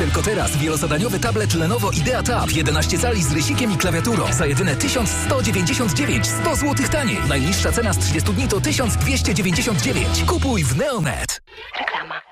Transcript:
Tylko teraz wielozadaniowy tablet Lenovo Idea Tab 11 cali z rysikiem i klawiaturą za jedyne 1199, 100 zł taniej. Najniższa cena z 30 dni to 1299. Kupuj w Neonet. Reklama.